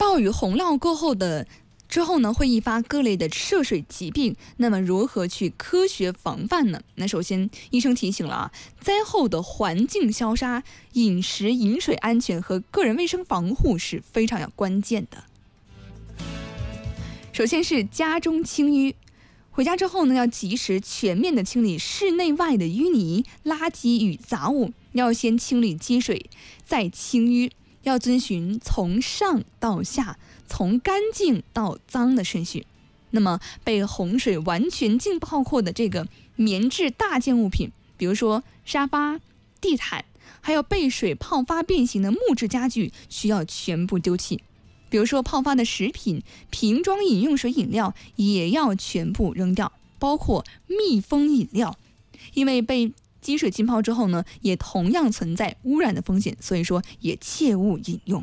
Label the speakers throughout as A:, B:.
A: 暴雨洪涝过后之后呢，会引发各类的涉水疾病。那么如何去科学防范呢？那首先，医生提醒了啊，灾后的环境消杀、饮食饮水安全和个人卫生防护是非常关键的。首先是家中清淤，回家之后呢，要及时全面的清理室内外的淤泥、垃圾与杂物，要先清理积水，再清淤。要遵循从上到下、从干净到脏的顺序。那么被洪水完全浸泡过的这个棉质大件物品，比如说沙发、地毯，还有被水泡发变形的木质家具，需要全部丢弃。比如说泡发的食品、瓶装饮用水饮料也要全部扔掉，包括密封饮料，因为被积水浸泡之后呢，也同样存在污染的风险，所以说也切勿饮用。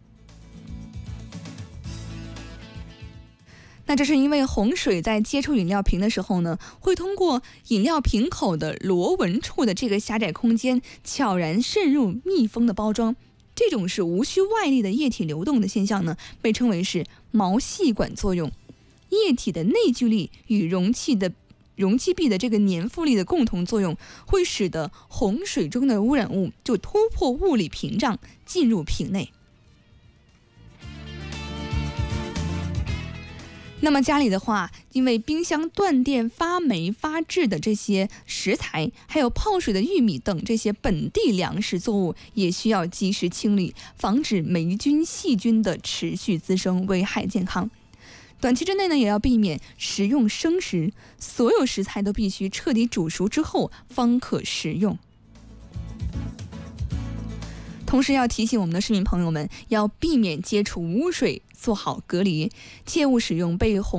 A: 那这是因为洪水在接触饮料瓶的时候呢，会通过饮料瓶口的螺纹处的这个狭窄空间，悄然渗入密封的包装。这种是无需外力的液体流动的现象呢，被称为是毛细管作用。液体的内聚力与容器壁的这个粘附力的共同作用，会使得洪水中的污染物就突破物理屏障进入瓶内。那么家里的话，因为冰箱断电发霉发质的这些食材，还有泡水的玉米等这些本地粮食作物，也需要及时清理，防止霉菌细菌的持续滋生，危害健康。短期之内呢，也要避免食用生食，所有食材都必须彻底煮熟之后方可食用。同时要提醒我们的市民朋友们，要避免接触污水，做好隔离，切勿使用被洪